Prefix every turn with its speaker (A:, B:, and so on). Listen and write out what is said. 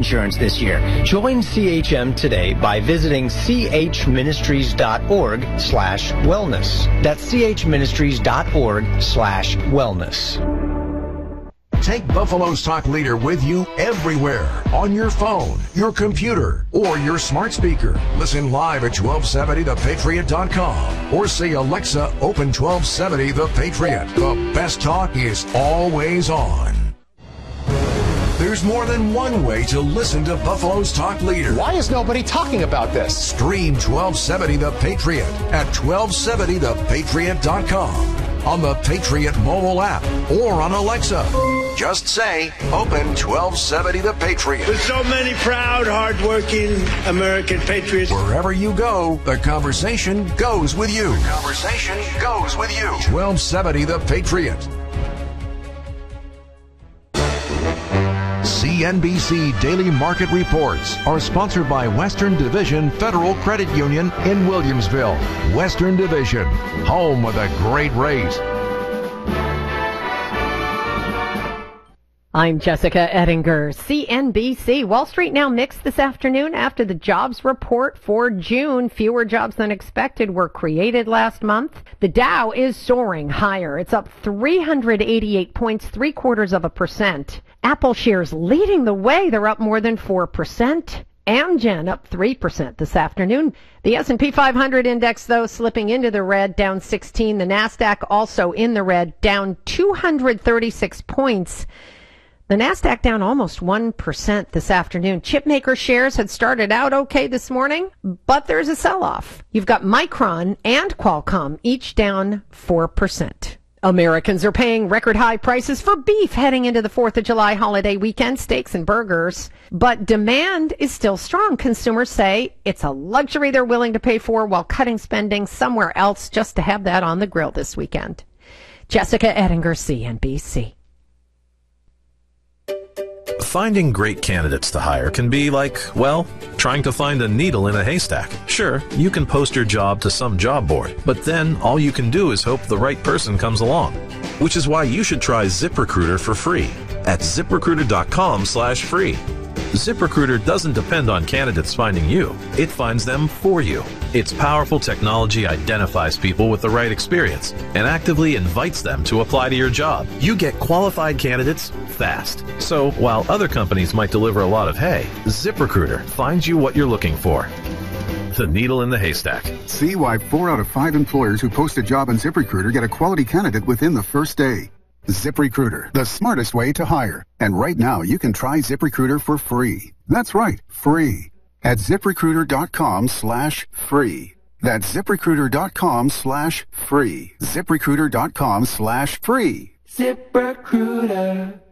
A: insurance this year. Join CHM today by visiting chministries.org/wellness. That's chministries.org/wellness.
B: Take Buffalo's Talk Leader with you everywhere, on your phone, your computer, or your smart speaker. Listen live at 1270thepatriot.com or say, Alexa, open 1270 The Patriot. The best talk is always on. There's more than one way to listen to Buffalo's Talk Leader.
C: Why is nobody talking about this?
B: Stream 1270 The Patriot at 1270thepatriot.com. on the Patriot mobile app or on Alexa. Just say, open 1270 The Patriot.
D: With so many proud, hardworking American patriots.
B: Wherever you go, the conversation goes with you. The conversation goes with you. 1270 The Patriot. CNBC Daily Market Reports are sponsored by Western Division Federal Credit Union in Williamsville. Western Division, home with a great rate.
E: I'm Jessica Ettinger, CNBC. Wall Street now mixed this afternoon after the jobs report for June. Fewer jobs than expected were created last month. The Dow is soaring higher. It's up 388 points, 0.75%. Apple shares leading the way. They're up more than 4%. Amgen up 3% this afternoon. The S&P 500 index, though, slipping into the red, down 16. The NASDAQ also in the red, down 236 points. The NASDAQ down almost 1% this afternoon. Chipmaker shares had started out okay this morning, but there's a sell-off. You've got Micron and Qualcomm, each down 4%. Americans are paying record high prices for beef heading into the 4th of July holiday weekend, steaks and burgers. But demand is still strong. Consumers say it's a luxury they're willing to pay for while cutting spending somewhere else just to have that on the grill this weekend. Jessica Ettinger, CNBC.
F: Finding great candidates to hire can be like, well, trying to find a needle in a haystack. Sure, you can post your job to some job board, but then all you can do is hope the right person comes along. Which is why you should try ZipRecruiter for free at ZipRecruiter.com/free. ZipRecruiter doesn't depend on candidates finding you. It finds them for you. Its powerful technology identifies people with the right experience and actively invites them to apply to your job. You get qualified candidates fast. So while other companies might deliver a lot of hay, ZipRecruiter finds you what you're looking for. The needle in the haystack.
G: See why 4 out of 5 employers who post a job on ZipRecruiter get a quality candidate within the first day. ZipRecruiter, the smartest way to hire. And right now, you can try ZipRecruiter for free. That's right, free. At ZipRecruiter.com/free. That's ZipRecruiter.com/free. ZipRecruiter.com/free.
H: ZipRecruiter.